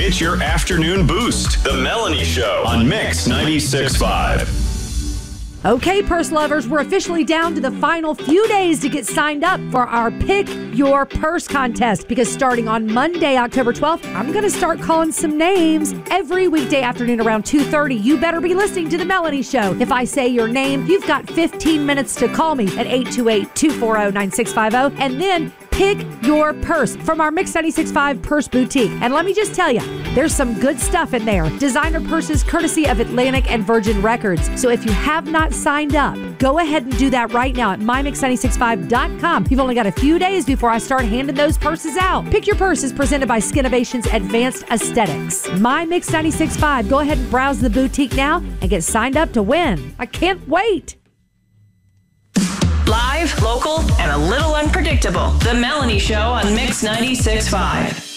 It's your afternoon boost. The Melanie Show on Mix 96.5. Okay, purse lovers, we're officially down to the final few days to get signed up for our Pick Your Purse contest, because starting on Monday, October 12th, I'm going to start calling some names every weekday afternoon around 2:30. You better be listening to The Melanie Show. If I say your name, you've got 15 minutes to call me at 828-240-9650, and then pick your purse from our Mix 96.5 Purse Boutique. And let me just tell you, there's some good stuff in there. Designer purses courtesy of Atlantic and Virgin Records. So if you have not signed up, go ahead and do that right now at mymix965.com. You've only got a few days before I start handing those purses out. Pick Your Purse is presented by Skinovations Advanced Aesthetics. My Mix 96.5. Go ahead and browse the boutique now and get signed up to win. I can't wait. Live, local, and a little unpredictable. The Melanie Show on Mix 96.5.